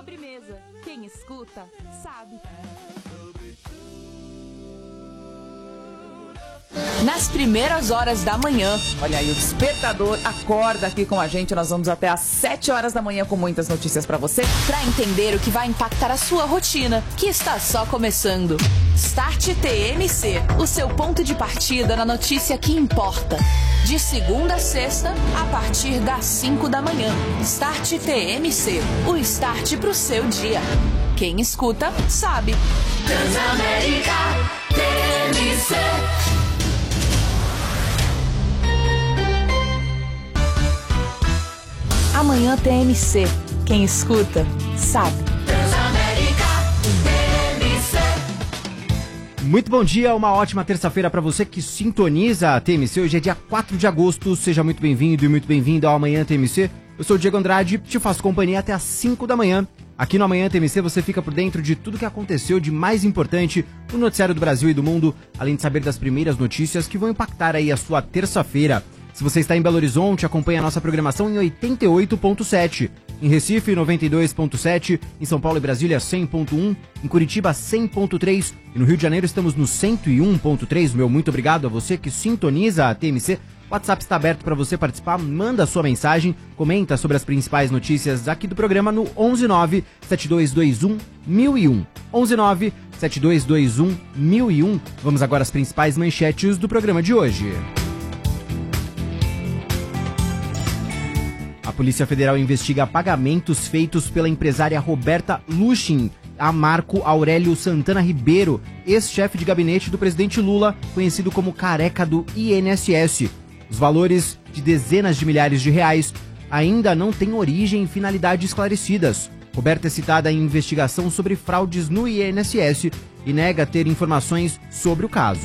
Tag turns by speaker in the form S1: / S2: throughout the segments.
S1: sobremesa. Quem escuta, sabe. Nas primeiras horas da manhã.
S2: Olha aí, o despertador acorda aqui com a gente. Nós vamos até às 7 horas da manhã com muitas notícias pra você.
S1: Pra entender o que vai impactar a sua rotina, que está só começando. Start TMC, o seu ponto de partida na notícia que importa. De segunda a sexta, a partir das 5 da manhã. Start TMC, o start pro seu dia. Quem escuta, sabe. Transamérica TMC. Amanhã TMC. Quem escuta, sabe. Transamérica TMC.
S3: Muito bom dia, uma ótima terça-feira para você que sintoniza a TMC. Hoje é dia 4 de agosto, seja muito bem-vindo e muito bem-vinda ao Amanhã TMC. Eu sou o Diego Andrade, te faço companhia até às 5 da manhã. Aqui no Amanhã TMC você fica por dentro de tudo que aconteceu de mais importante no noticiário do Brasil e do mundo, além de saber das primeiras notícias que vão impactar aí a sua terça-feira. Se você está em Belo Horizonte, acompanhe a nossa programação em 88.7, em Recife 92.7, em São Paulo e Brasília 100.1, em Curitiba 100.3 e no Rio de Janeiro estamos no 101.3. Meu muito obrigado a você que sintoniza a TMC. O WhatsApp está aberto para você participar, manda sua mensagem, comenta sobre as principais notícias aqui do programa no 119-7221-1001. 119-7221-1001. Vamos agora às principais manchetes do programa de hoje. A Polícia Federal investiga pagamentos feitos pela empresária Roberta Luchin a Marco Aurélio Santana Ribeiro, ex-chefe de gabinete do presidente Lula, conhecido como careca do INSS. Os valores de dezenas de milhares de reais ainda não têm origem e finalidade esclarecidas. Roberta é citada em investigação sobre fraudes no INSS e nega ter informações sobre o caso.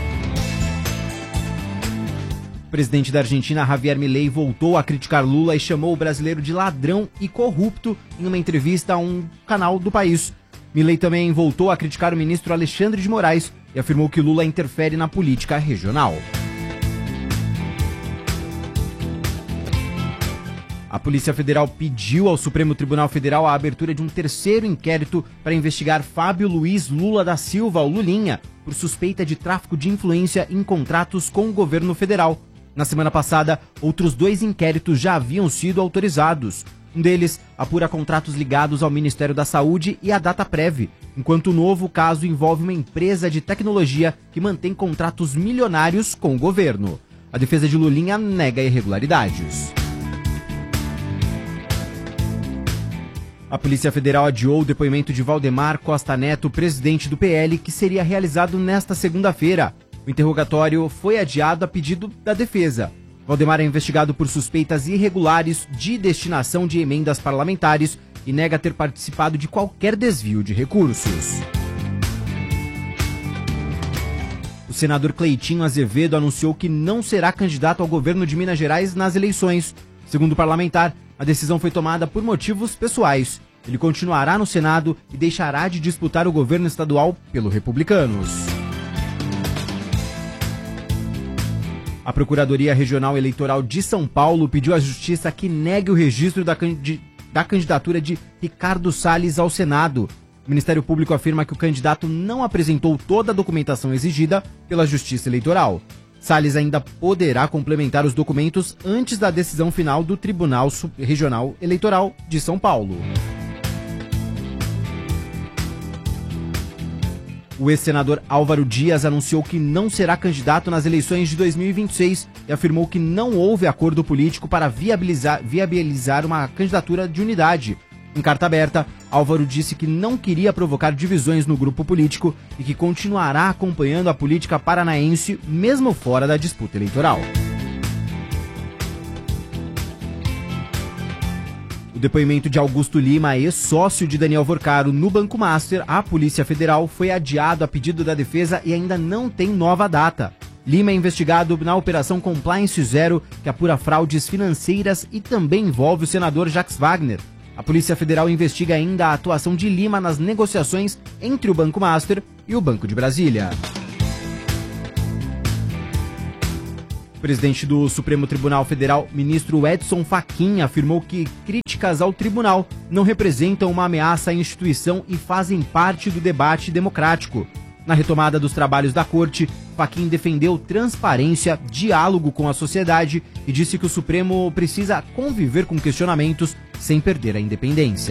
S3: O presidente da Argentina, Javier Milei, voltou a criticar Lula e chamou o brasileiro de ladrão e corrupto em uma entrevista a um canal do país. Milei também voltou a criticar o ministro Alexandre de Moraes e afirmou que Lula interfere na política regional. A Polícia Federal pediu ao Supremo Tribunal Federal a abertura de um terceiro inquérito para investigar Fábio Luiz Lula da Silva, o Lulinha, por suspeita de tráfico de influência em contratos com o governo federal. Na semana passada, outros 2 inquéritos já haviam sido autorizados. Um deles apura contratos ligados ao Ministério da Saúde e à Dataprev, enquanto o novo caso envolve uma empresa de tecnologia que mantém contratos milionários com o governo. A defesa de Lulinha nega irregularidades. A Polícia Federal adiou o depoimento de Valdemar Costa Neto, presidente do PL, que seria realizado nesta segunda-feira. O interrogatório foi adiado a pedido da defesa. Valdemar é investigado por suspeitas irregulares de destinação de emendas parlamentares e nega ter participado de qualquer desvio de recursos. O senador Cleitinho Azevedo anunciou que não será candidato ao governo de Minas Gerais nas eleições. Segundo o parlamentar, a decisão foi tomada por motivos pessoais. Ele continuará no Senado e deixará de disputar o governo estadual pelo Republicanos. A Procuradoria Regional Eleitoral de São Paulo pediu à Justiça que negue o registro da candidatura de Ricardo Salles ao Senado. O Ministério Público afirma que o candidato não apresentou toda a documentação exigida pela Justiça Eleitoral. Salles ainda poderá complementar os documentos antes da decisão final do Tribunal Regional Eleitoral de São Paulo. O ex-senador Álvaro Dias anunciou que não será candidato nas eleições de 2026 e afirmou que não houve acordo político para viabilizar uma candidatura de unidade. Em carta aberta, Álvaro disse que não queria provocar divisões no grupo político e que continuará acompanhando a política paranaense mesmo fora da disputa eleitoral. O depoimento de Augusto Lima, ex-sócio de Daniel Vorcaro no Banco Master, à Polícia Federal, foi adiado a pedido da defesa e ainda não tem nova data. Lima é investigado na Operação Compliance Zero, que apura fraudes financeiras e também envolve o senador Jacques Wagner. A Polícia Federal investiga ainda a atuação de Lima nas negociações entre o Banco Master e o Banco de Brasília. O O presidente do Supremo Tribunal Federal, ministro Edson Fachin, afirmou que críticas ao tribunal não representam uma ameaça à instituição e fazem parte do debate democrático. Na retomada dos trabalhos da corte, Fachin defendeu transparência, diálogo com a sociedade e disse que o Supremo precisa conviver com questionamentos sem perder a independência.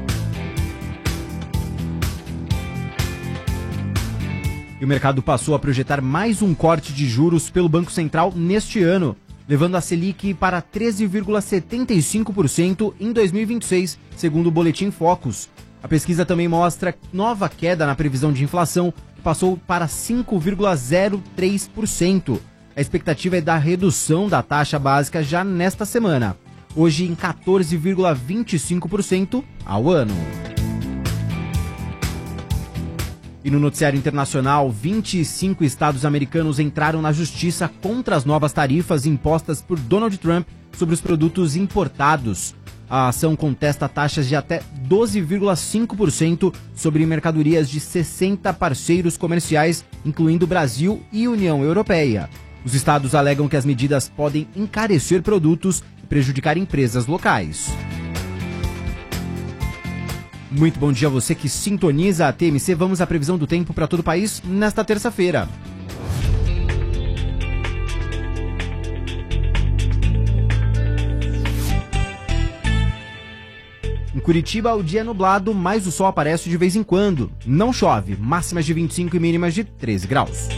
S3: E o mercado passou a projetar mais um corte de juros pelo Banco Central neste ano, levando a Selic para 13,75% em 2026, segundo o Boletim Focus. A pesquisa também mostra nova queda na previsão de inflação, que passou para 5,03%. A expectativa é da redução da taxa básica já nesta semana, hoje em 14,25% ao ano. E no noticiário internacional, 25 estados americanos entraram na justiça contra as novas tarifas impostas por Donald Trump sobre os produtos importados. A ação contesta taxas de até 12,5% sobre mercadorias de 60 parceiros comerciais, incluindo Brasil e União Europeia. Os estados alegam que as medidas podem encarecer produtos e prejudicar empresas locais. Muito bom dia a você que sintoniza a TMC. Vamos à previsão do tempo para todo o país nesta terça-feira. Em Curitiba, o dia é nublado, mas o sol aparece de vez em quando. Não chove, máximas de 25 e mínimas de 13 graus.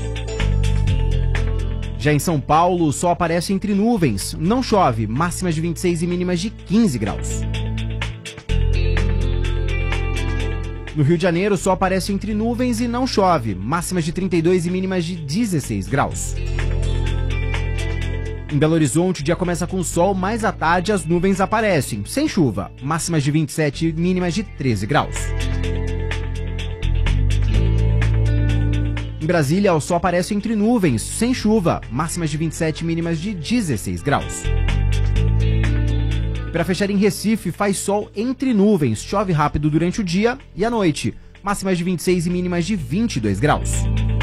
S3: Já em São Paulo, o sol aparece entre nuvens. Não chove, máximas de 26 e mínimas de 15 graus. No Rio de Janeiro, o sol aparece entre nuvens e não chove, máximas de 32 e mínimas de 16 graus. Em Belo Horizonte, o dia começa com sol, mas à tarde as nuvens aparecem, sem chuva, máximas de 27 e mínimas de 13 graus. Em Brasília, o sol aparece entre nuvens, sem chuva, máximas de 27 e mínimas de 16 graus. Para fechar, em Recife, faz sol entre nuvens, chove rápido durante o dia e à noite, máximas de 26 e mínimas de 22 graus.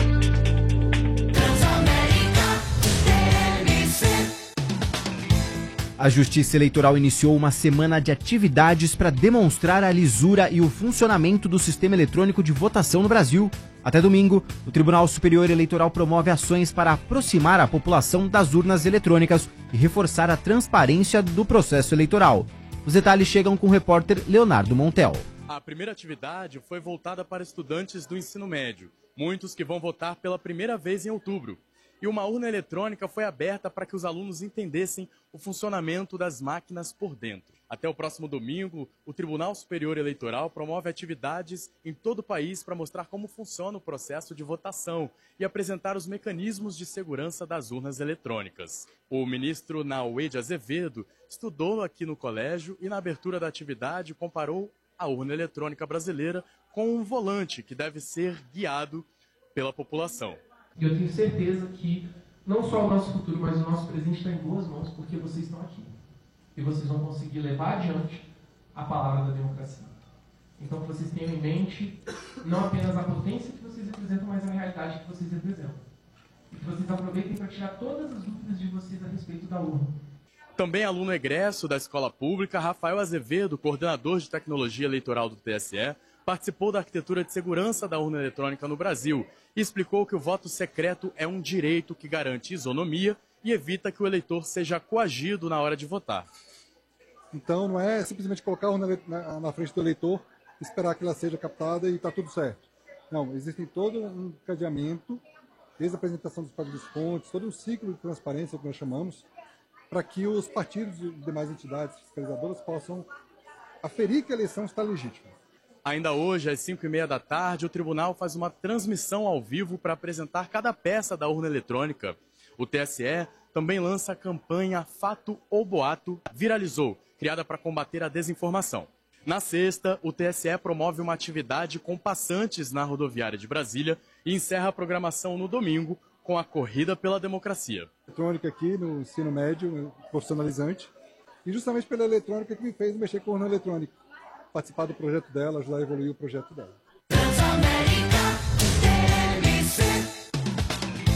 S3: A Justiça Eleitoral iniciou uma semana de atividades para demonstrar a lisura e o funcionamento do sistema eletrônico de votação no Brasil. Até domingo, o Tribunal Superior Eleitoral promove ações para aproximar a população das urnas eletrônicas e reforçar a transparência do processo eleitoral. Os detalhes chegam com o repórter Leonardo Montel.
S4: A primeira atividade foi voltada para estudantes do ensino médio, muitos que vão votar pela primeira vez em outubro. E uma urna eletrônica foi aberta para que os alunos entendessem o funcionamento das máquinas por dentro. Até o próximo domingo, o Tribunal Superior Eleitoral promove atividades em todo o país para mostrar como funciona o processo de votação e apresentar os mecanismos de segurança das urnas eletrônicas. O ministro Nauede Azevedo estudou aqui no colégio e na abertura da atividade comparou a urna eletrônica brasileira com um volante que deve ser guiado pela população.
S5: E eu tenho certeza que não só o nosso futuro, mas o nosso presente está em boas mãos, porque vocês estão aqui. E vocês vão conseguir levar adiante a palavra da democracia. Então, que vocês tenham em mente não apenas a potência que vocês representam, mas a realidade que vocês representam. E que vocês aproveitem para tirar todas as dúvidas de vocês a respeito da urna.
S4: Também aluno egresso da Escola Pública, Rafael Azevedo, coordenador de tecnologia eleitoral do TSE, participou da arquitetura de segurança da urna eletrônica no Brasil e explicou que o voto secreto é um direito que garante isonomia e evita que o eleitor seja coagido na hora de votar.
S6: Então não é simplesmente colocar a urna na frente do eleitor, esperar que ela seja captada e está tudo certo. Não, existe todo um cadeamento, desde a apresentação dos códigos-fontes, todo um ciclo de transparência que nós chamamos, para que os partidos e demais entidades fiscalizadoras possam aferir que a eleição está legítima.
S4: Ainda hoje, às 5h30 da tarde, o tribunal faz uma transmissão ao vivo para apresentar cada peça da urna eletrônica. O TSE também lança a campanha Fato ou Boato Viralizou, criada para combater a desinformação. Na sexta, o TSE promove uma atividade com passantes na rodoviária de Brasília e encerra a programação no domingo com a Corrida pela Democracia.
S6: Eletrônica aqui no ensino médio, profissionalizante, e justamente pela eletrônica que me fez mexer com a urna eletrônica. Participar do projeto dela, ajudar a evoluir o projeto dela.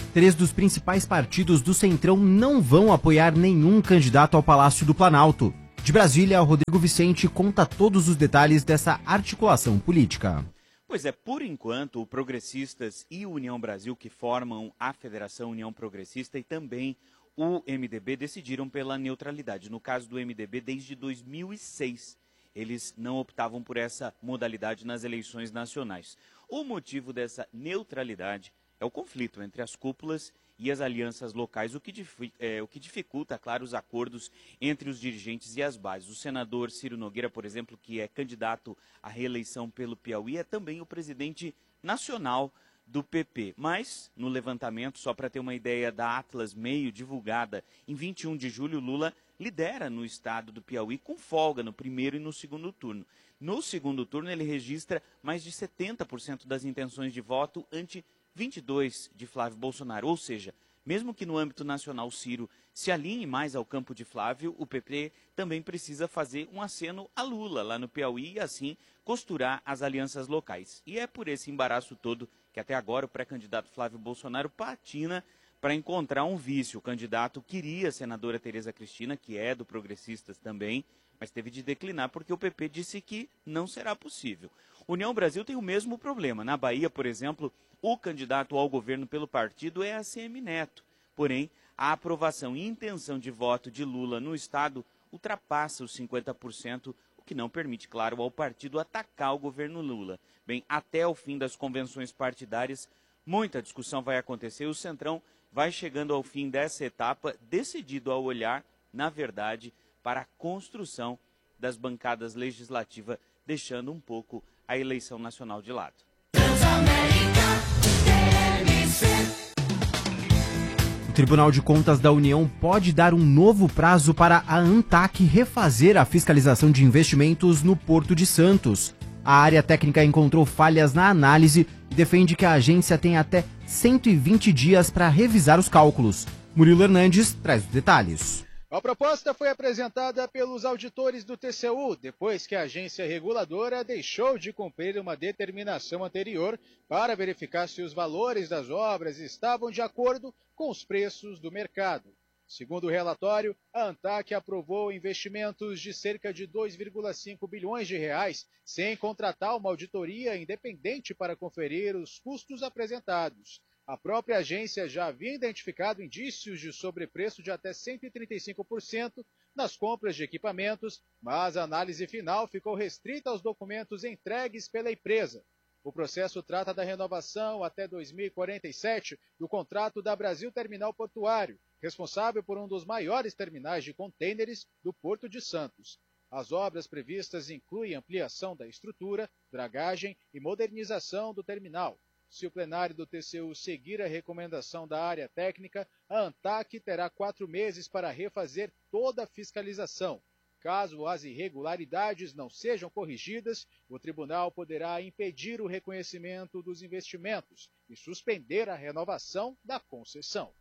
S3: 3 dos principais partidos do Centrão não vão apoiar nenhum candidato ao Palácio do Planalto. De Brasília, o Rodrigo Vicente conta todos os detalhes dessa articulação política.
S7: Pois é, por enquanto, o Progressistas e o União Brasil, que formam a Federação União Progressista, e também o MDB, decidiram pela neutralidade. No caso do MDB, desde 2006, eles não optavam por essa modalidade nas eleições nacionais. O motivo dessa neutralidade é o conflito entre as cúpulas e as alianças locais, o que dificulta, claro, os acordos entre os dirigentes e as bases. O senador Ciro Nogueira, por exemplo, que é candidato à reeleição pelo Piauí, é também o presidente nacional do PP. Mas, no levantamento, só para ter uma ideia da Atlas Meio, divulgada em 21 de julho, Lula lidera no estado do Piauí com folga no primeiro e no segundo turno. No segundo turno, ele registra mais de 70% das intenções de voto ante 22% de Flávio Bolsonaro. Ou seja, mesmo que no âmbito nacional Ciro se alinhe mais ao campo de Flávio, o PP também precisa fazer um aceno a Lula lá no Piauí e assim costurar as alianças locais. E é por esse embaraço todo que até agora o pré-candidato Flávio Bolsonaro patina para encontrar um vice. O candidato queria a senadora Tereza Cristina, que é do Progressistas também, mas teve de declinar porque o PP disse que não será possível. União Brasil tem o mesmo problema. Na Bahia, por exemplo, o candidato ao governo pelo partido é ACM Neto. Porém, a aprovação e intenção de voto de Lula no estado ultrapassa os 50%, o que não permite, claro, ao partido atacar o governo Lula. Bem, até o fim das convenções partidárias, muita discussão vai acontecer e o Centrão vai chegando ao fim dessa etapa, decidido a olhar, na verdade, para a construção das bancadas legislativas, deixando um pouco a eleição nacional de lado.
S3: O Tribunal de Contas da União pode dar um novo prazo para a ANTAQ refazer a fiscalização de investimentos no Porto de Santos. A área técnica encontrou falhas na análise e defende que a agência tem até 120 dias para revisar os cálculos. Murilo Hernandes traz os detalhes.
S8: A proposta foi apresentada pelos auditores do TCU, depois que a agência reguladora deixou de cumprir uma determinação anterior para verificar se os valores das obras estavam de acordo com os preços do mercado. Segundo o relatório, a ANTAQ aprovou investimentos de cerca de 2,5 bilhões de reais, sem contratar uma auditoria independente para conferir os custos apresentados. A própria agência já havia identificado indícios de sobrepreço de até 135% nas compras de equipamentos, mas a análise final ficou restrita aos documentos entregues pela empresa. O processo trata da renovação até 2047 do contrato da Brasil Terminal Portuário, responsável por um dos maiores terminais de contêineres do Porto de Santos. As obras previstas incluem ampliação da estrutura, dragagem e modernização do terminal. Se o plenário do TCU seguir a recomendação da área técnica, a ANTAQ terá 4 meses para refazer toda a fiscalização. Caso as irregularidades não sejam corrigidas, o tribunal poderá impedir o reconhecimento dos investimentos e suspender a renovação da concessão.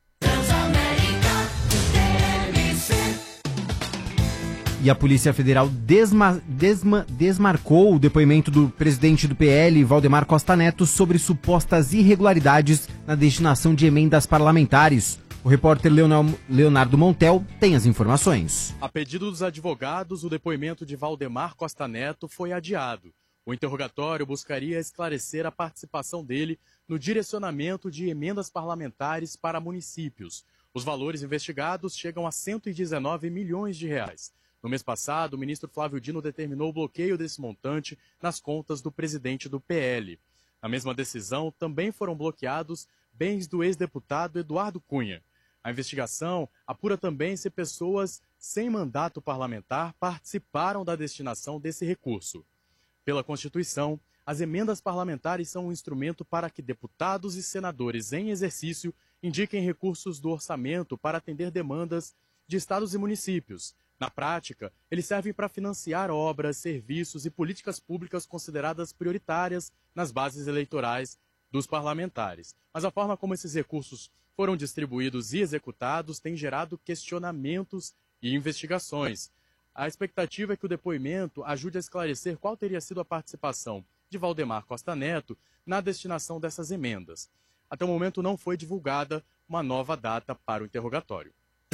S3: E a Polícia Federal desmarcou o depoimento do presidente do PL, Valdemar Costa Neto, sobre supostas irregularidades na destinação de emendas parlamentares. O repórter Leonardo Montel tem as informações.
S4: A pedido dos advogados, o depoimento de Valdemar Costa Neto foi adiado. O interrogatório buscaria esclarecer a participação dele no direcionamento de emendas parlamentares para municípios. Os valores investigados chegam a 119 milhões de reais. No mês passado, o ministro Flávio Dino determinou o bloqueio desse montante nas contas do presidente do PL. Na mesma decisão, também foram bloqueados bens do ex-deputado Eduardo Cunha. A investigação apura também se pessoas sem mandato parlamentar participaram da destinação desse recurso. Pela Constituição, as emendas parlamentares são um instrumento para que deputados e senadores em exercício indiquem recursos do orçamento para atender demandas de estados e municípios. Na prática, eles servem para financiar obras, serviços e políticas públicas consideradas prioritárias nas bases eleitorais dos parlamentares. Mas a forma como esses recursos foram distribuídos e executados tem gerado questionamentos e investigações. A expectativa é que o depoimento ajude a esclarecer qual teria sido a participação de Valdemar Costa Neto na destinação dessas emendas. Até o momento não foi divulgada uma nova data para o interrogatório.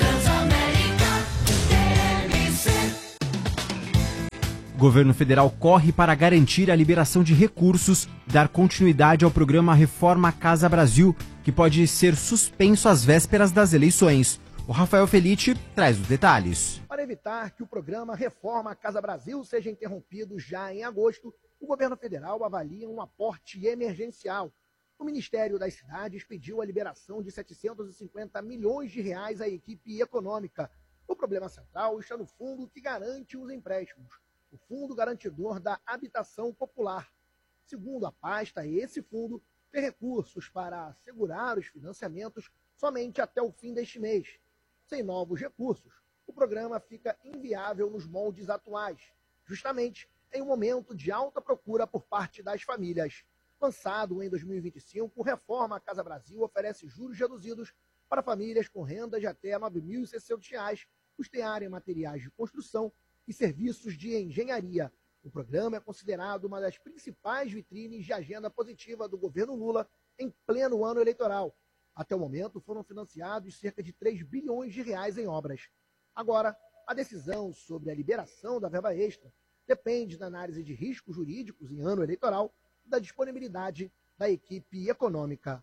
S3: O governo federal corre para garantir a liberação de recursos, dar continuidade ao programa Reforma Casa Brasil, que pode ser suspenso às vésperas das eleições. O Rafael Felite traz os detalhes.
S9: Para evitar que o programa Reforma Casa Brasil seja interrompido já em agosto, o governo federal avalia um aporte emergencial. O Ministério das Cidades pediu a liberação de 750 milhões de reais à equipe econômica. O problema central está no fundo que garante os empréstimos, o Fundo Garantidor da Habitação Popular. Segundo a pasta, esse fundo tem recursos para assegurar os financiamentos somente até o fim deste mês. Sem novos recursos, o programa fica inviável nos moldes atuais, justamente em um momento de alta procura por parte das famílias. Lançado em 2025, o Reforma Casa Brasil oferece juros reduzidos para famílias com renda de até R$ 9.600 custearem materiais de construção e serviços de engenharia. O programa é considerado uma das principais vitrines de agenda positiva do governo Lula em pleno ano eleitoral. Até o momento, foram financiados cerca de 3 bilhões de reais em obras. Agora, a decisão sobre a liberação da verba extra depende da análise de riscos jurídicos em ano eleitoral e da disponibilidade da equipe econômica.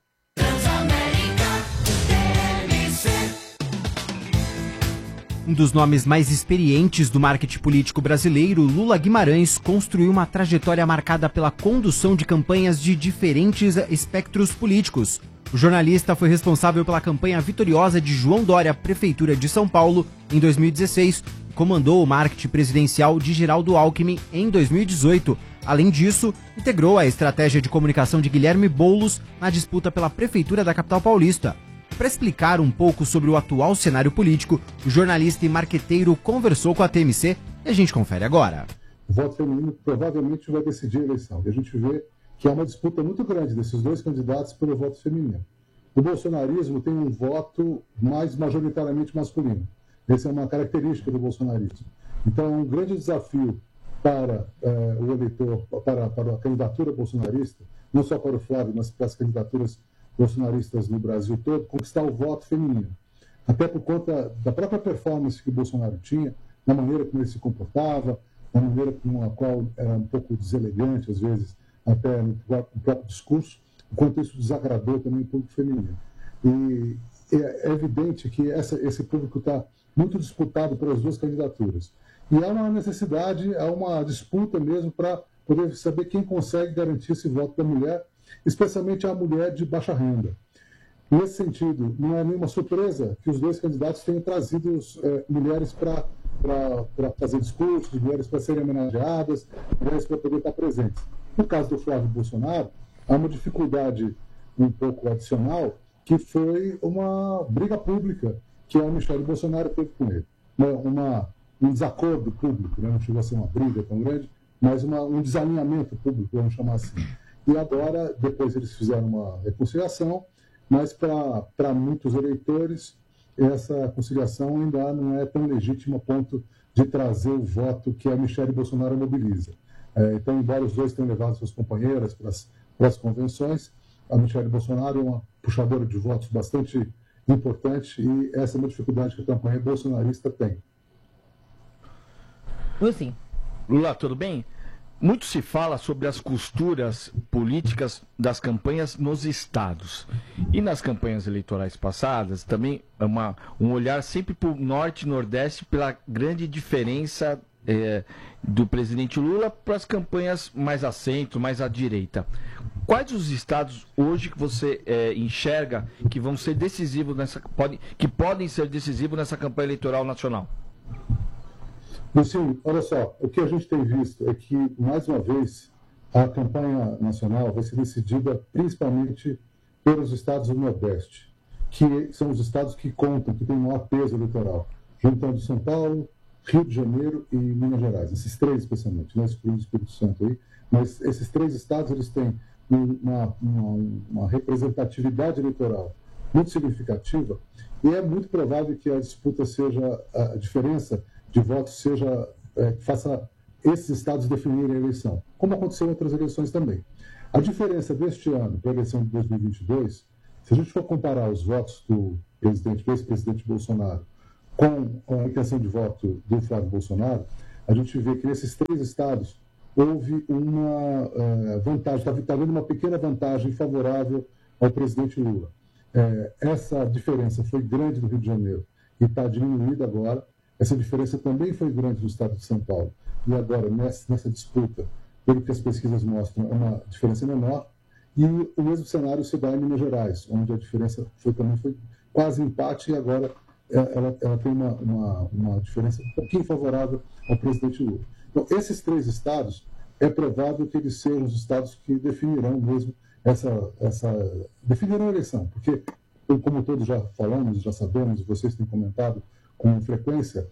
S3: Um dos nomes mais experientes do marketing político brasileiro, Lula Guimarães, construiu uma trajetória marcada pela condução de campanhas de diferentes espectros políticos. O jornalista foi responsável pela campanha vitoriosa de João Dória à Prefeitura de São Paulo em 2016 e comandou o marketing presidencial de Geraldo Alckmin em 2018. Além disso, integrou a estratégia de comunicação de Guilherme Boulos na disputa pela Prefeitura da capital paulista. Para explicar um pouco sobre o atual cenário político, o jornalista e marqueteiro conversou com a TMC e a gente confere agora.
S6: O voto feminino provavelmente vai decidir a eleição. E a gente vê que há uma disputa muito grande desses dois candidatos pelo voto feminino. O bolsonarismo tem um voto mais majoritariamente masculino. Essa é uma característica do bolsonarismo. Então é um grande desafio para o eleitor, para a candidatura bolsonarista, não só para o Flávio, mas para as candidaturas bolsonaristas no Brasil todo, conquistar o voto feminino. Até por conta da própria performance que o Bolsonaro tinha, na maneira como ele se comportava, na maneira com a qual era um pouco deselegante, às vezes, até no próprio discurso, enquanto isso desagradou também o público feminino. E é evidente que esse público está muito disputado pelas duas candidaturas. E há uma necessidade, há uma disputa mesmo para poder saber quem consegue garantir esse voto da mulher, especialmente a mulher de baixa renda. Nesse sentido, não é nenhuma surpresa que os dois candidatos tenham trazido mulheres para fazer discursos, mulheres para serem homenageadas, mulheres para poder estar presentes. No caso do Flávio Bolsonaro, há uma dificuldade um pouco adicional, que foi uma briga pública que a Michelle Bolsonaro teve com ele. Um desacordo público, né? Não chegou a ser uma briga tão grande, mas um desalinhamento público, vamos chamar assim. E agora, depois eles fizeram uma reconciliação, mas para muitos eleitores, essa conciliação ainda não é tão legítima a ponto de trazer o voto que a Michelle Bolsonaro mobiliza. Então, embora os dois tenham levado suas companheiras para as convenções, a Michelle Bolsonaro é uma puxadora de votos bastante importante e essa é uma dificuldade que a campanha bolsonarista tem.
S10: Sim. Lula, tudo bem? Muito se fala sobre as costuras políticas das campanhas nos estados. E nas campanhas eleitorais passadas, também um olhar sempre para o norte e nordeste pela grande diferença do presidente Lula para as campanhas mais a centro, mais à direita. Quais os estados hoje que você enxerga que vão ser decisivos que podem ser decisivos nessa campanha eleitoral nacional?
S6: Luciano, olha só, o que a gente tem visto é que, mais uma vez, a campanha nacional vai ser decidida principalmente pelos estados do Nordeste, que são os estados que contam, que têm maior peso eleitoral, juntando São Paulo, Rio de Janeiro e Minas Gerais, esses três especialmente, não excluindo o Espírito Santo aí, mas esses três estados eles têm uma representatividade eleitoral muito significativa e é muito provável que a disputa seja, a diferença de votos seja, faça esses estados definirem a eleição, como aconteceu em outras eleições também. A diferença deste ano para a eleição de 2022 Se a gente for comparar os votos do ex-presidente Bolsonaro com a intenção de voto do Flávio Bolsonaro, a gente vê que nesses 3 estados houve uma vantagem, está havendo uma pequena vantagem favorável ao presidente Lula. Essa diferença foi grande no Rio de Janeiro e está diminuída agora. Essa diferença também foi grande no estado de São Paulo. E agora, nessa disputa, pelo que as pesquisas mostram, é uma diferença menor. E o mesmo cenário se dá em Minas Gerais, onde a diferença também foi quase empate e agora ela tem uma diferença um pouquinho favorável ao presidente Lula. Então, esses 3 estados, é provável que eles sejam os estados que definirão mesmo definirão a eleição, porque, como todos já falamos, já sabemos, e vocês têm comentado com frequência,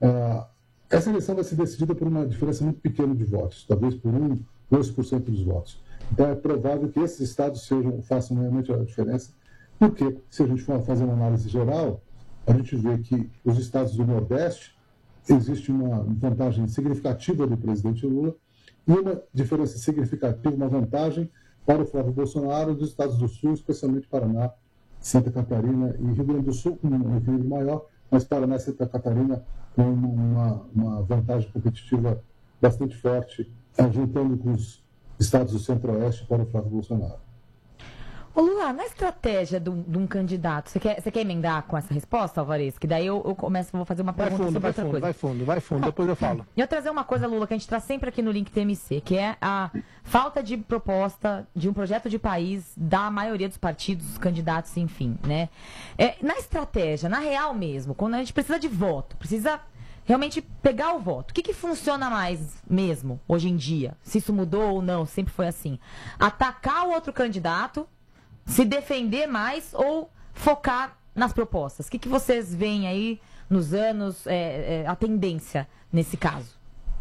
S6: essa eleição vai ser decidida por uma diferença muito pequena de votos, talvez por 2% dos votos. Então, é provável que esses estados façam realmente a diferença, porque, se a gente for fazer uma análise geral, a gente vê que os estados do Nordeste existe uma vantagem significativa do presidente Lula e uma diferença significativa, uma vantagem para o Flávio Bolsonaro dos estados do Sul, especialmente Paraná, Santa Catarina e Rio Grande do Sul, com um equilíbrio maior, mas Paraná e Santa Catarina com uma vantagem competitiva bastante forte, juntando com os estados do Centro-Oeste para o Flávio Bolsonaro.
S11: Ô Lula, na estratégia de um candidato, você quer emendar com essa resposta, Alvarez? Que daí eu vou fazer uma pergunta sobre outra coisa.
S12: Vai fundo, depois eu falo.
S11: E eu trazer uma coisa, Lula, que a gente traz sempre aqui no Link TMC, que é a falta de proposta de um projeto de país da maioria dos partidos, dos candidatos, enfim, né? Na estratégia, na real mesmo, quando a gente precisa de voto, precisa realmente pegar o voto, o que funciona mais mesmo, hoje em dia? Se isso mudou ou não, sempre foi assim. Atacar o outro candidato, se defender mais ou focar nas propostas? O que vocês veem aí nos anos, a tendência nesse caso?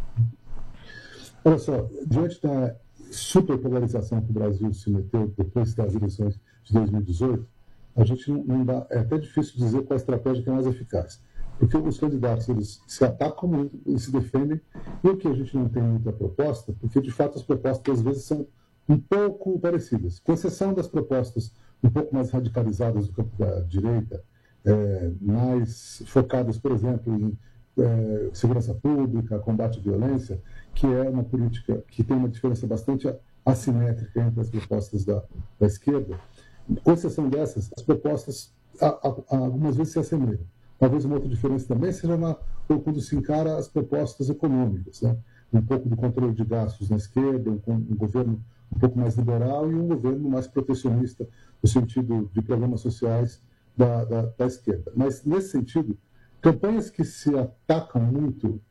S6: Olha só, diante da superpolarização que o Brasil se meteu depois das eleições de 2018, a gente não dá, é até difícil dizer qual a estratégia que é mais eficaz. Porque os candidatos, eles se atacam muito e se defendem, e o que a gente não tem muita proposta, porque de fato as propostas às vezes são um pouco parecidas, com exceção das propostas um pouco mais radicalizadas do campo da direita, mais focadas, por exemplo, em segurança pública, combate à violência, que é uma política que tem uma diferença bastante assimétrica entre as propostas da esquerda. Com exceção dessas, as propostas algumas vezes se assemelham. Talvez uma outra diferença também seja quando se encara as propostas econômicas, né? Um pouco do controle de gastos na esquerda, um governo um pouco mais liberal e um governo mais protecionista no sentido de programas sociais da esquerda. Mas, nesse sentido, campanhas que se atacam muito,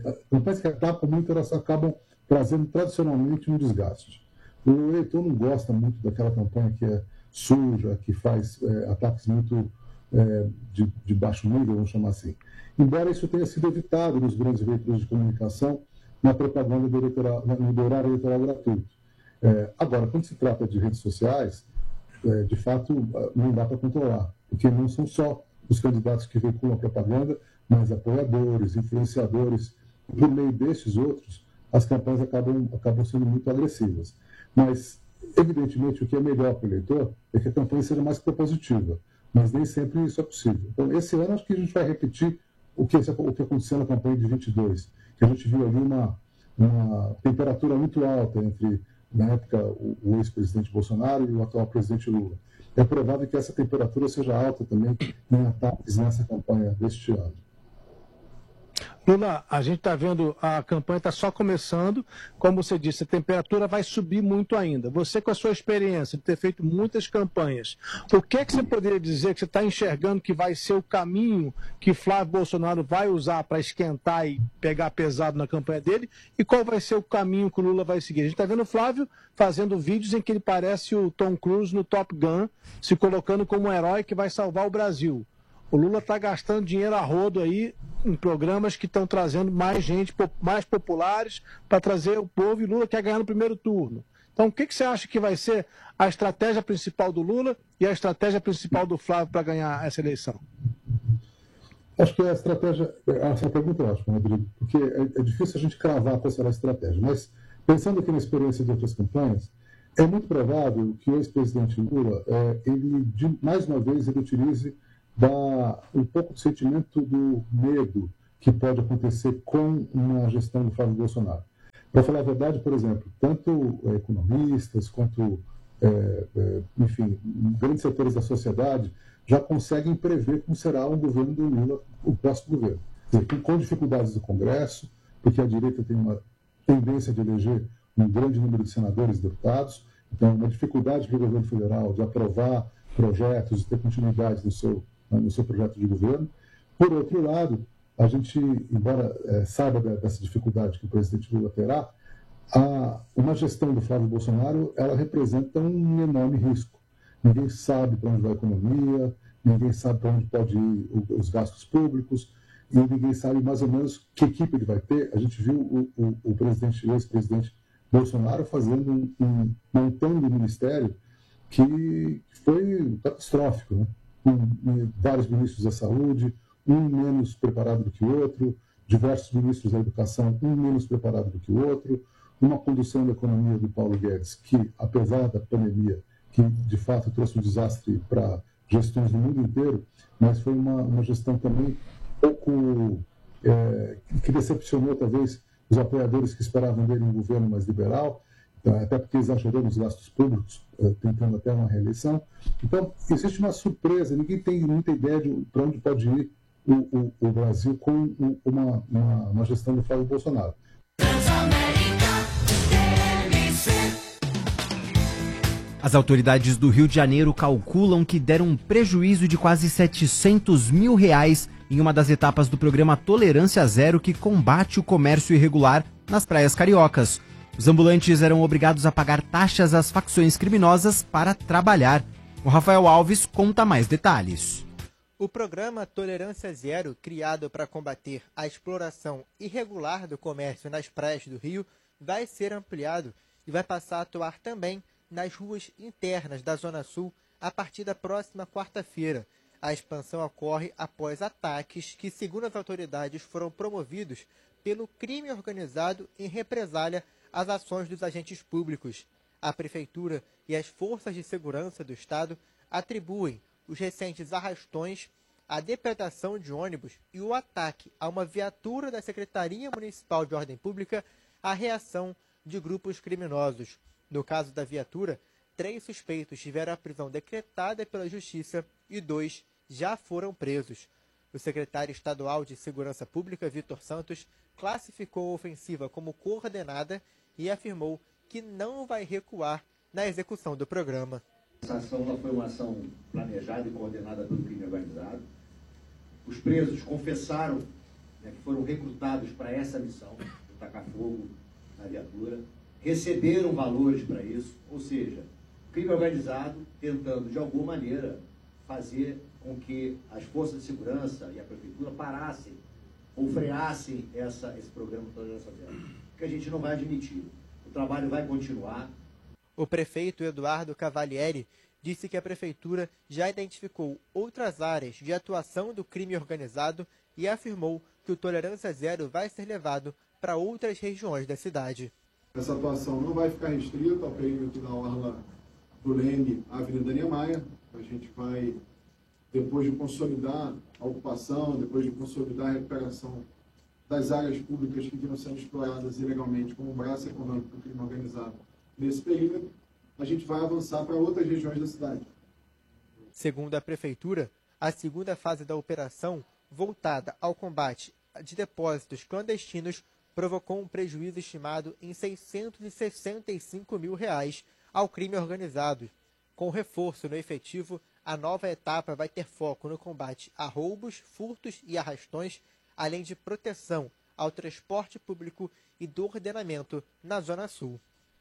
S6: elas acabam trazendo tradicionalmente um desgaste. O eleitor não gosta muito daquela campanha que é suja, que faz ataques muito de baixo nível, vamos chamar assim. Embora isso tenha sido evitado nos grandes veículos de comunicação, na propaganda do horário eleitoral gratuito. Agora, quando se trata de redes sociais, de fato, não dá para controlar, porque não são só os candidatos que veiculam propaganda, mas apoiadores, influenciadores. Por meio desses outros, as campanhas acabam sendo muito agressivas. Mas, evidentemente, o que é melhor para o eleitor é que a campanha seja mais propositiva, mas nem sempre isso é possível. Então, esse ano, acho que a gente vai repetir o que aconteceu na campanha de 22, que a gente viu ali uma temperatura muito alta entre, na época, o ex-presidente Bolsonaro e o atual presidente Lula. É provável que essa temperatura seja alta também em ataques nessa campanha deste ano.
S12: Lula, a gente está vendo, a campanha está só começando, como você disse, a temperatura vai subir muito ainda. Você, com a sua experiência de ter feito muitas campanhas, o que você poderia dizer que você está enxergando que vai ser o caminho que Flávio Bolsonaro vai usar para esquentar e pegar pesado na campanha dele, e qual vai ser o caminho que o Lula vai seguir? A gente está vendo o Flávio fazendo vídeos em que ele parece o Tom Cruise no Top Gun, se colocando como um herói que vai salvar o Brasil. O Lula está gastando dinheiro a rodo aí em programas que estão trazendo mais gente, mais populares, para trazer o povo, e Lula quer ganhar no primeiro turno. Então, o que você acha que vai ser a estratégia principal do Lula e a estratégia principal do Flávio para ganhar essa eleição?
S6: Acho que essa pergunta é ótima, Rodrigo, porque é difícil a gente cravar qual será a estratégia, mas pensando aqui na experiência de outras campanhas, É muito provável que o ex-presidente Lula, mais uma vez, ele utilize um pouco do sentimento do medo que pode acontecer com uma gestão do Flávio Bolsonaro. Para falar a verdade, por exemplo, tanto economistas quanto, enfim, grandes setores da sociedade já conseguem prever como será o governo do Lula, o próximo governo. Quer dizer, com dificuldades do Congresso, porque a direita tem uma tendência de eleger um grande número de senadores e deputados, então uma dificuldade para o governo federal de aprovar projetos, de ter continuidade no seu projeto de governo. Por outro lado, a gente, embora saiba dessa dificuldade que o presidente Lula terá, uma gestão do Flávio Bolsonaro, ela representa um enorme risco. Ninguém sabe para onde vai a economia, ninguém sabe para onde pode ir os gastos públicos, e ninguém sabe mais ou menos que equipe ele vai ter. A gente viu o ex-presidente Bolsonaro montando um ministério que foi catastrófico, né? Com vários ministros da saúde, um menos preparado do que o outro, diversos ministros da educação, um menos preparado do que o outro, uma condução da economia do Paulo Guedes, que, apesar da pandemia, que de fato trouxe um desastre para gestões no mundo inteiro, mas foi uma gestão também pouco que decepcionou talvez os apoiadores que esperavam dele um governo mais liberal, até porque exagerou nos gastos públicos, tentando até uma reeleição. Então, existe uma surpresa, ninguém tem muita ideia de para onde pode ir o Brasil com uma gestão do Flávio Bolsonaro.
S3: As autoridades do Rio de Janeiro calculam que deram um prejuízo de quase R$700 mil em uma das etapas do programa Tolerância Zero, que combate o comércio irregular nas praias cariocas. Os ambulantes eram obrigados a pagar taxas às facções criminosas para trabalhar. O Rafael Alves conta mais detalhes.
S13: O programa Tolerância Zero, criado para combater a exploração irregular do comércio nas praias do Rio, vai ser ampliado e vai passar a atuar também nas ruas internas da Zona Sul a partir da próxima quarta-feira. A expansão ocorre após ataques que, segundo as autoridades, foram promovidos pelo crime organizado em represália às ações dos agentes públicos. A Prefeitura e as forças de segurança do Estado atribuem os recentes arrastões, a depredação de ônibus e o ataque a uma viatura da Secretaria Municipal de Ordem Pública à reação de grupos criminosos. No caso da viatura, 3 suspeitos tiveram a prisão decretada pela Justiça e 2 já foram presos. O secretário estadual de Segurança Pública, Vitor Santos, classificou a ofensiva como coordenada e afirmou que não vai recuar na execução do programa.
S14: Essa ação foi uma ação planejada e coordenada pelo crime organizado. Os presos confessaram que foram recrutados para essa missão, de tacar fogo na viatura, receberam valores para isso, ou seja, o crime organizado tentando, de alguma maneira, fazer com que as forças de segurança e a prefeitura parassem ou freassem esse programa de Tolerância Zero, que a gente não vai admitir. O trabalho vai continuar.
S13: O prefeito Eduardo Cavalieri disse que a prefeitura já identificou outras áreas de atuação do crime organizado e afirmou que o Tolerância Zero vai ser levado para outras regiões da cidade.
S15: Essa atuação não vai ficar restrita ao perímetro da orla do Leme à Avenida Niemeyer. A gente vai, depois de consolidar a ocupação, depois de consolidar a recuperação das áreas públicas que vinham sendo exploradas ilegalmente como braço econômico do crime organizado nesse perímetro, a gente vai avançar para outras regiões da cidade.
S13: Segundo a Prefeitura, a segunda fase da operação, voltada ao combate de depósitos clandestinos, provocou um prejuízo estimado em R$665 mil ao crime organizado. Com reforço no efetivo, a nova etapa vai ter foco no combate a roubos, furtos e arrastões, além de proteção ao transporte público e do ordenamento na Zona Sul.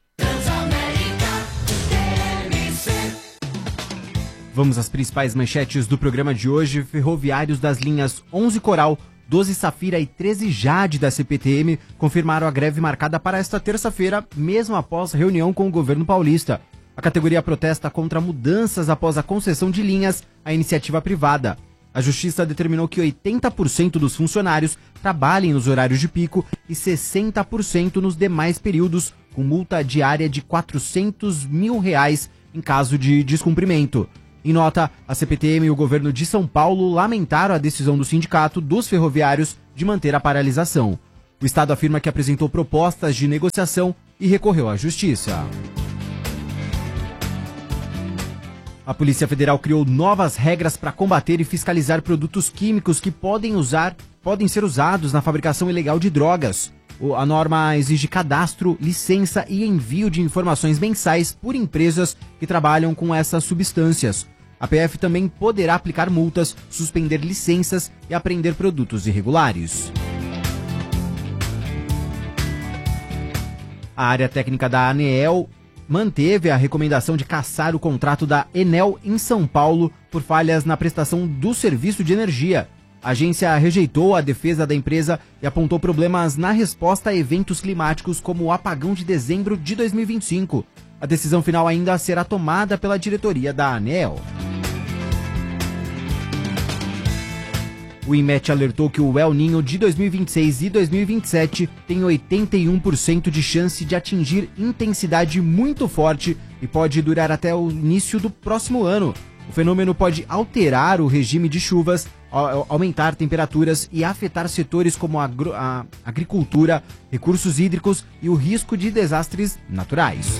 S3: Vamos às principais manchetes do programa de hoje. Ferroviários das linhas 11 Coral, 12 Safira e 13 Jade da CPTM confirmaram a greve marcada para esta terça-feira, mesmo após reunião com o governo paulista. A categoria protesta contra mudanças após a concessão de linhas à iniciativa privada. A Justiça determinou que 80% dos funcionários trabalhem nos horários de pico e 60% nos demais períodos, com multa diária de R$400 mil em caso de descumprimento. Em nota, a CPTM e o governo de São Paulo lamentaram a decisão do Sindicato dos Ferroviários de manter a paralisação. O Estado afirma que apresentou propostas de negociação e recorreu à Justiça. A Polícia Federal criou novas regras para combater e fiscalizar produtos químicos que podem ser usados na fabricação ilegal de drogas. A norma exige cadastro, licença e envio de informações mensais por empresas que trabalham com essas substâncias. A PF também poderá aplicar multas, suspender licenças e apreender produtos irregulares. A área técnica da ANEEL manteve a recomendação de cassar o contrato da Enel em São Paulo por falhas na prestação do serviço de energia. A agência rejeitou a defesa da empresa e apontou problemas na resposta a eventos climáticos como o apagão de dezembro de 2025. A decisão final ainda será tomada pela diretoria da ANEEL. O INMET alertou que o El Niño de 2026 e 2027 tem 81% de chance de atingir intensidade muito forte e pode durar até o início do próximo ano. O fenômeno pode alterar o regime de chuvas, aumentar temperaturas e afetar setores como a agricultura, recursos hídricos e o risco de desastres naturais.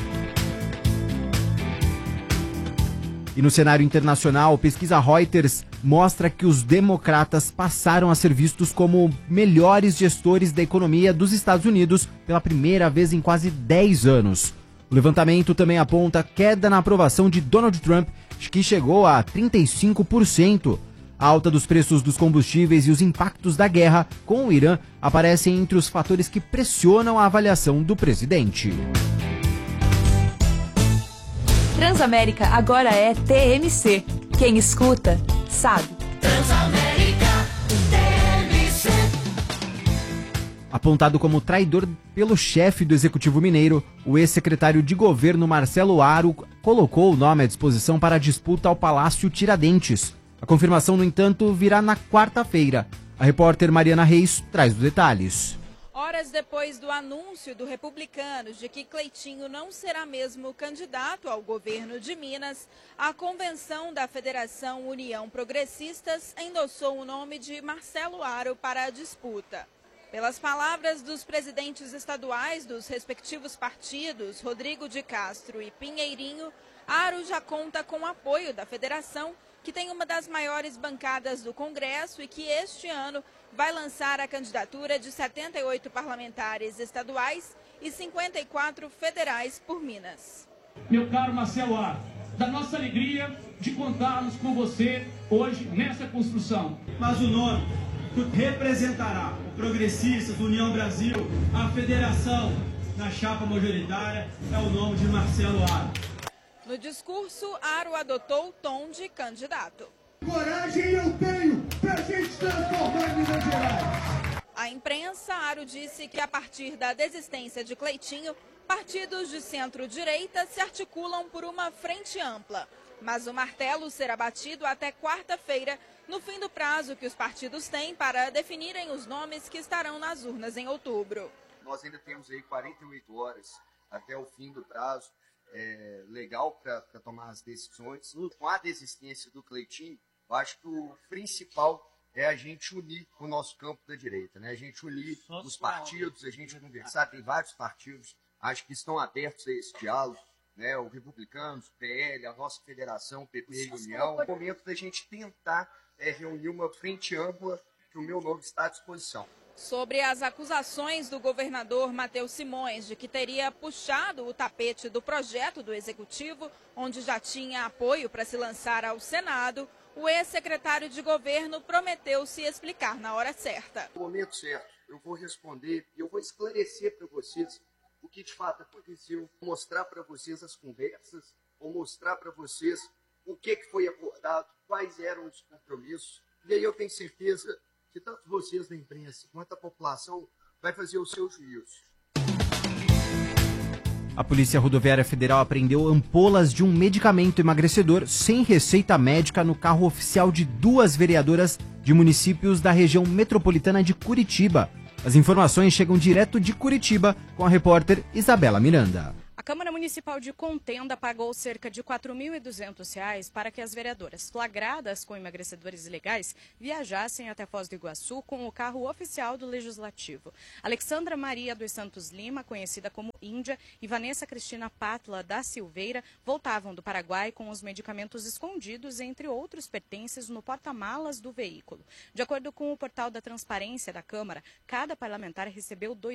S3: E no cenário internacional, a pesquisa Reuters mostra que os democratas passaram a ser vistos como melhores gestores da economia dos Estados Unidos pela primeira vez em quase 10 anos. O levantamento também aponta queda na aprovação de Donald Trump, que chegou a 35%. A alta dos preços dos combustíveis e os impactos da guerra com o Irã aparecem entre os fatores que pressionam a avaliação do presidente.
S1: Transamérica agora é TMC. Quem escuta, sabe.
S16: Transamérica, TMC.
S3: Apontado como traidor pelo chefe do Executivo Mineiro, o ex-secretário de governo Marcelo Aro colocou o nome à disposição para a disputa ao Palácio Tiradentes. A confirmação, no entanto, virá na quarta-feira. A repórter Mariana Reis traz os detalhes.
S17: Horas depois do anúncio do Republicanos de que Cleitinho não será mesmo candidato ao governo de Minas, a convenção da Federação União Progressistas endossou o nome de Marcelo Aro para a disputa. Pelas palavras dos presidentes estaduais dos respectivos partidos, Rodrigo de Castro e Pinheirinho, Aro já conta com o apoio da federação, que tem uma das maiores bancadas do Congresso e que este ano vai lançar a candidatura de 78 parlamentares estaduais e 54 federais por Minas.
S18: Meu caro Marcelo Aro, da nossa alegria de contarmos com você hoje nessa construção. Mas o nome que representará o Progressistas, União Brasil, a federação na chapa majoritária é o nome de Marcelo Aro.
S17: No discurso, Aro adotou o tom de candidato.
S16: Coragem eu tenho pra gente transformar Minas Gerais.
S17: A imprensa, Aro disse que a partir da desistência de Cleitinho, partidos de centro-direita se articulam por uma frente ampla. Mas o martelo será batido até quarta-feira, no fim do prazo que os partidos têm para definirem os nomes que estarão nas urnas em outubro.
S19: Nós ainda temos aí 48 horas até o fim do prazo. Legal para tomar as decisões. Com a desistência do Cleitinho, eu acho que o principal é a gente unir o nosso campo da direita, né? A gente unir os partidos, a gente conversar. Tem vários partidos, acho que estão abertos a esse diálogo, né? O Republicanos, o PL, a nossa federação, o PP e a União. É o momento da gente tentar reunir uma frente ampla, que o meu nome está à disposição.
S17: Sobre as acusações do governador Matheus Simões de que teria puxado o tapete do projeto do Executivo, onde já tinha apoio para se lançar ao Senado, o ex-secretário de governo prometeu se explicar na hora certa.
S19: No momento certo, eu vou responder e eu vou esclarecer para vocês o que de fato aconteceu, mostrar para vocês as conversas, vou mostrar para vocês o que foi acordado, quais eram os compromissos, e aí eu tenho certeza que tanto vocês da imprensa quanto a população vai fazer o seu juízo.
S3: A Polícia Rodoviária Federal apreendeu ampolas de um medicamento emagrecedor sem receita médica no carro oficial de 2 vereadoras de municípios da região metropolitana de Curitiba. As informações chegam direto de Curitiba com a repórter Isabela Miranda.
S20: A Câmara Municipal de Contenda pagou cerca de R$ 4.200 para que as vereadoras flagradas com emagrecedores ilegais viajassem até Foz do Iguaçu com o carro oficial do Legislativo. Alexandra Maria dos Santos Lima, conhecida como Índia, e Vanessa Cristina Pátula da Silveira voltavam do Paraguai com os medicamentos escondidos, entre outros pertences, no porta-malas do veículo. De acordo com o portal da Transparência da Câmara, cada parlamentar recebeu R$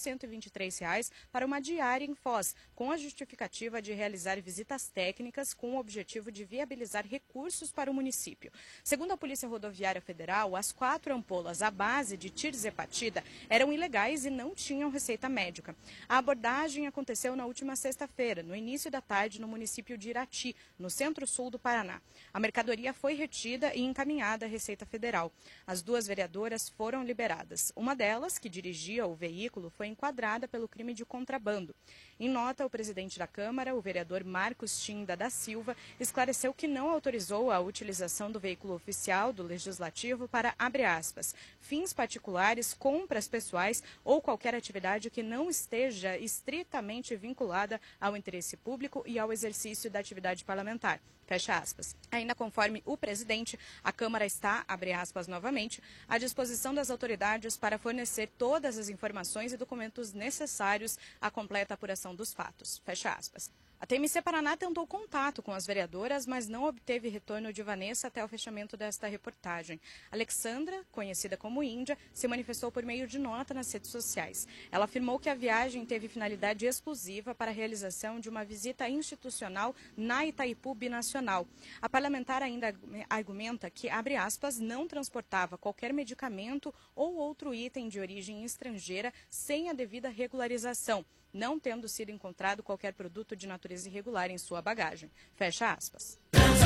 S20: 2.123 para uma diária em Foz, com a justificativa de realizar visitas técnicas com o objetivo de viabilizar recursos para o município. Segundo a Polícia Rodoviária Federal, as 4 ampolas à base de tirzepatida eram ilegais e não tinham receita médica. A abordagem aconteceu na última sexta-feira, no início da tarde, no município de Irati, no centro-sul do Paraná. A mercadoria foi retida e encaminhada à Receita Federal. As 2 vereadoras foram liberadas. Uma delas, que dirigia o veículo, foi enquadrada pelo crime de contrabando. Em nota, o presidente da Câmara, o vereador Marcos Tinda da Silva, esclareceu que não autorizou a utilização do veículo oficial do Legislativo para, abre aspas, fins particulares, compras pessoais ou qualquer atividade que não esteja estritamente vinculada ao interesse público e ao exercício da atividade parlamentar. Fecha aspas. Ainda conforme o presidente, a Câmara está, abre aspas novamente, à disposição das autoridades para fornecer todas as informações e documentos necessários à completa apuração dos fatos. Fecha aspas. A TMC Paraná tentou contato com as vereadoras, mas não obteve retorno de Vanessa até o fechamento desta reportagem. Alexandra, conhecida como Índia, se manifestou por meio de nota nas redes sociais. Ela afirmou que a viagem teve finalidade exclusiva para a realização de uma visita institucional na Itaipu Binacional. A parlamentar ainda argumenta que, abre aspas, não transportava qualquer medicamento ou outro item de origem estrangeira sem a devida regularização, não tendo sido encontrado qualquer produto de natureza irregular em sua bagagem. Fecha aspas.